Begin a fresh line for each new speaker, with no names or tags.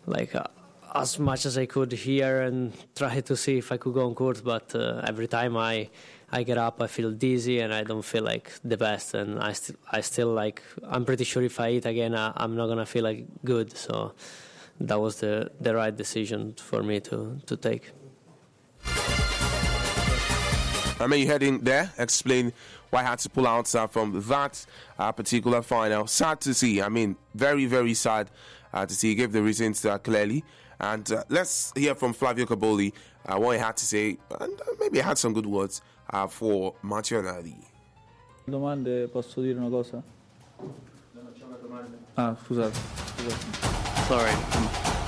as much as I could here and try to see if I could go on court, but every time I get up I feel dizzy and I don't feel like the best, and I still I'm pretty sure if I eat again I'm not gonna feel like good, so that was the right decision for me to take.
I mean, you heard in there explain why I had to pull out from that particular final. Sad to see. I mean, very, very sad to see. He gave the reasons clearly. And let's hear from Flavio Caboli what he had to say. And maybe he had some good words for Matteo Nardi.
Domande, posso dire una cosa?
No, c'è una domanda.
Ah, scusate.
Sorry.